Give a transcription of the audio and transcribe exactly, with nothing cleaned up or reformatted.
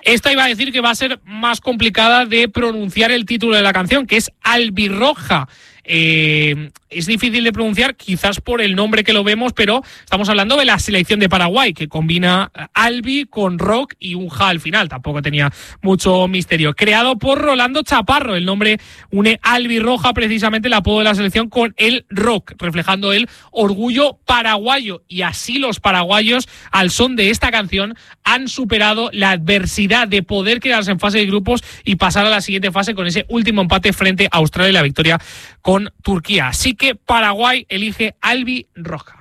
Esta iba a decir que va a ser más complicada de pronunciar el título de la canción, que es Albirroja. Eh, es difícil de pronunciar, quizás por el nombre que lo vemos, pero estamos hablando de la selección de Paraguay, que combina albi con rock y un ja al final. Tampoco tenía mucho misterio. Creado por Rolando Chaparro, el nombre une albirroja, precisamente el apodo de la selección, con el rock, reflejando el orgullo paraguayo. Y así los paraguayos, al son de esta canción, han superado la adversidad de poder quedarse en fase de grupos y pasar a la siguiente fase con ese último empate frente a Australia y la victoria con Turquía. Así que Paraguay elige albirroja.